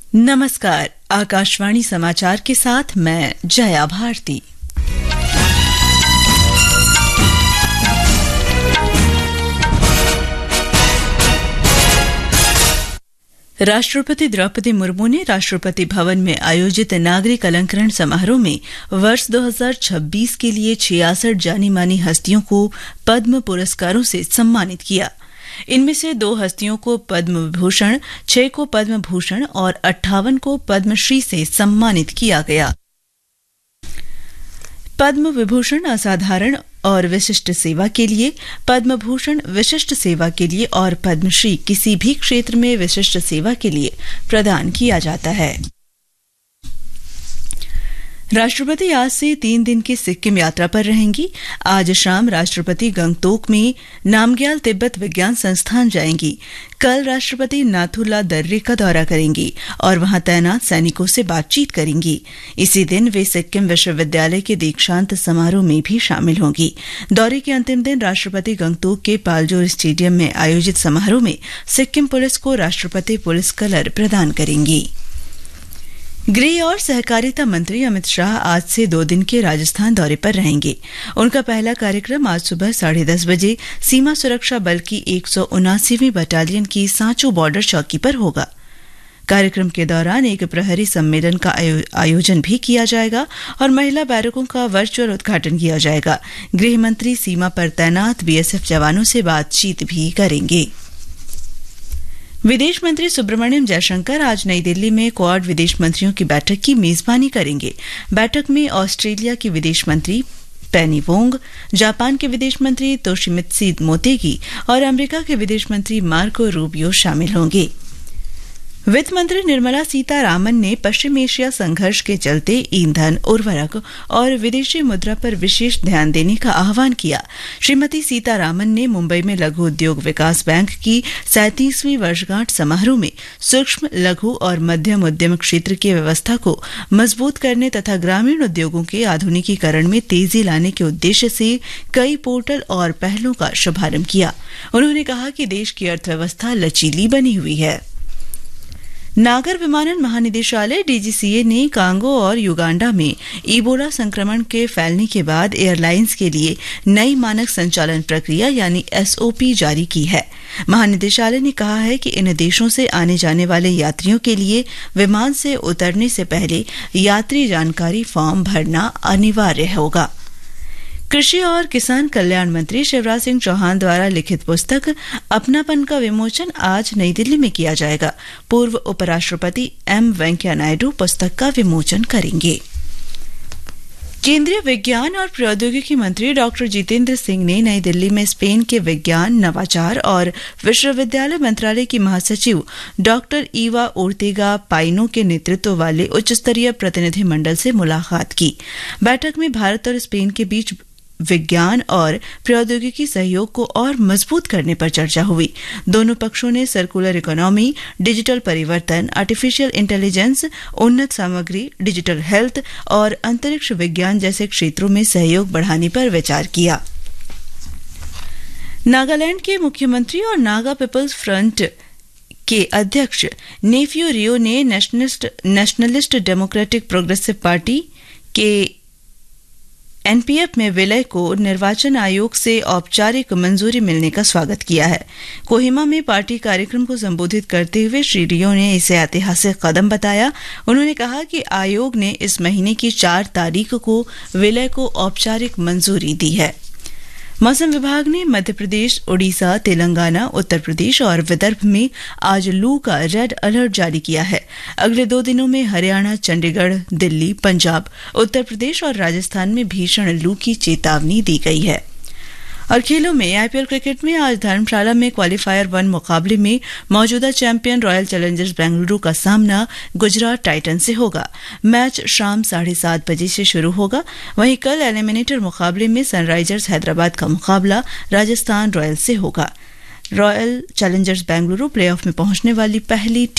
नमस्कार, आकाशवाणी समाचार के साथ मैं जया भारती। राष्ट्रपति द्रौपदी मुर्मू ने राष्ट्रपति भवन में आयोजित नागरिक अलंकरण समारोह में वर्ष 2026 के लिए 66 जानी मानी हस्तियों को पद्म पुरस्कारों से सम्मानित किया। इनमें से 2 हस्तियों को पद्म विभूषण, 6 को पद्म भूषण और 58 को पद्मश्री से सम्मानित किया गया। पद्म विभूषण असाधारण और विशिष्ट सेवा के लिए, पद्म भूषण विशिष्ट सेवा के लिए और पद्मश्री किसी भी क्षेत्र में विशिष्ट सेवा के लिए प्रदान किया जाता है। राष्ट्रपति आज से 3 दिन की सिक्किम यात्रा पर रहेंगी। आज शाम राष्ट्रपति गंगटोक में नामग्याल तिब्बत विज्ञान संस्थान जाएंगी। कल राष्ट्रपति नाथुला दर्रे का दौरा करेंगी और वहां तैनात सैनिकों से बातचीत करेंगी। इसी दिन वे सिक्किम विश्वविद्यालय के दीक्षांत समारोह में भी शामिल होंगी। दौरे के अंतिम दिन राष्ट्रपति गंगटोक के पालजोर स्टेडियम में आयोजित समारोह में सिक्किम पुलिस को राष्ट्रपति पुलिस कलर प्रदान करेंगी। गृह और सहकारिता मंत्री अमित शाह आज से 2 दिन के राजस्थान दौरे पर रहेंगे। उनका पहला कार्यक्रम आज सुबह 10:30 बजे सीमा सुरक्षा बल की 179वीं बटालियन की सांचो बॉर्डर चौकी पर होगा। कार्यक्रम के दौरान एक प्रहरी सम्मेलन का आयोजन भी किया जाएगा और महिला बैरकों का वर्चुअल उद्घाटन किया जाएगा। गृह मंत्री सीमा पर तैनात बीएसएफ जवानों से बातचीत भी करेंगे। विदेश मंत्री सुब्रमण्यम जयशंकर आज नई दिल्ली में क्वाड विदेश मंत्रियों की बैठक की मेजबानी करेंगे। बैठक में ऑस्ट्रेलिया की विदेश मंत्री पेनी वोंग, जापान के विदेश मंत्री तोशिमित्सु मोतेगी और अमेरिका के विदेश मंत्री मार्को रूबियो शामिल होंगे। वित्त मंत्री निर्मला सीतारामन ने पश्चिम एशिया संघर्ष के चलते ईंधन, उर्वरक और विदेशी मुद्रा पर विशेष ध्यान देने का आह्वान किया। श्रीमती सीतारामन ने मुंबई में लघु उद्योग विकास बैंक की 37वीं वर्षगांठ समारोह में सूक्ष्म, लघु और मध्यम उद्यम क्षेत्र की व्यवस्था को मजबूत करने तथा ग्रामीण उद्योगों के आधुनिकीकरण में तेजी लाने के उद्देश्य से कई पोर्टल और पहलों का शुभारंभ किया। उन्होंने कहा कि देश की अर्थव्यवस्था लचीली बनी हुई है। नागर विमानन महानिदेशालय डीजीसीए ने कांगो और युगांडा में इबोला संक्रमण के फैलने के बाद एयरलाइंस के लिए नई मानक संचालन प्रक्रिया यानी एसओपी जारी की है। महानिदेशालय ने कहा है कि इन देशों से आने जाने वाले यात्रियों के लिए विमान से उतरने से पहले यात्री जानकारी फॉर्म भरना अनिवार्य होगा। कृषि और किसान कल्याण मंत्री शिवराज सिंह चौहान द्वारा लिखित पुस्तक अपनापन का विमोचन आज नई दिल्ली में किया जाएगा। पूर्व उपराष्ट्रपति एम वेंकैया नायडू पुस्तक का विमोचन करेंगे। केंद्रीय विज्ञान और प्रौद्योगिकी मंत्री डॉक्टर जितेंद्र सिंह ने नई दिल्ली में स्पेन के विज्ञान, नवाचार और विश्वविद्यालय मंत्रालय की महासचिव डॉक्टर ईवा ओर्तेगा पाइनो के नेतृत्व वाले उच्च स्तरीय प्रतिनिधि मंडल से मुलाकात की। बैठक में भारत और स्पेन के बीच विज्ञान और प्रौद्योगिकी सहयोग को और मजबूत करने पर चर्चा हुई। दोनों पक्षों ने सर्कुलर इकोनॉमी, डिजिटल परिवर्तन, आर्टिफिशियल इंटेलिजेंस, उन्नत सामग्री, डिजिटल हेल्थ और अंतरिक्ष विज्ञान जैसे क्षेत्रों में सहयोग बढ़ाने पर विचार किया। नागालैंड के मुख्यमंत्री और नागा पीपल्स फ्रंट के अध्यक्ष नेफ्यू रियो ने नेशनलिस्ट डेमोक्रेटिक प्रोग्रेसिव पार्टी के एनपीएफ में विलय को निर्वाचन आयोग से औपचारिक मंजूरी मिलने का स्वागत किया है। कोहिमा में पार्टी कार्यक्रम को संबोधित करते हुए श्री रियो ने इसे ऐतिहासिक कदम बताया। उन्होंने कहा कि आयोग ने इस महीने की 4 तारीख को विलय को औपचारिक मंजूरी दी है। मौसम विभाग ने मध्य प्रदेश, ओडिशा, तेलंगाना, उत्तर प्रदेश और विदर्भ में आज लू का रेड अलर्ट जारी किया है। अगले 2 दिनों में हरियाणा, चंडीगढ़, दिल्ली, पंजाब, उत्तर प्रदेश और राजस्थान में भीषण लू की चेतावनी दी गई है। और खेलों में आईपीएल क्रिकेट में आज धर्मशाला में क्वालीफायर 1 मुकाबले में मौजूदा चैंपियन रॉयल चैलेंजर्स बेंगलुरु का सामना गुजरात टाइटन से होगा। मैच शाम 7:30 बजे से शुरू होगा। वहीं कल एलिमिनेटर मुकाबले में सनराइजर्स हैदराबाद का मुकाबला राजस्थान रॉयल्स से होगा। रॉयल चैलेंजर्स बेंगलुरु प्लेऑफ में पहुंचने वाली पहली टीम